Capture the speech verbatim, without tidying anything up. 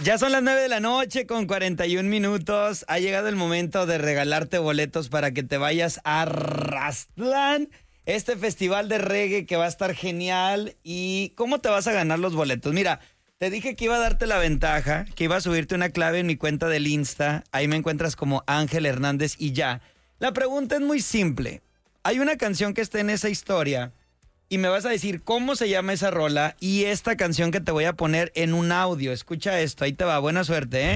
Ya son las nueve de la noche con cuarenta y un minutos. Ha llegado el momento de regalarte boletos para que te vayas a Raztlán, este festival de reggae que va a estar genial. ¿Y cómo te vas a ganar los boletos? Mira, te dije que iba a darte la ventaja, que iba a subirte una clave en mi cuenta del Insta. Ahí me encuentras como Ángel Hernández y ya. La pregunta es muy simple. Hay una canción que está en esa historia y me vas a decir cómo se llama esa rola y esta canción que te voy a poner en un audio. Escucha esto, ahí te va. Buena suerte, ¿eh?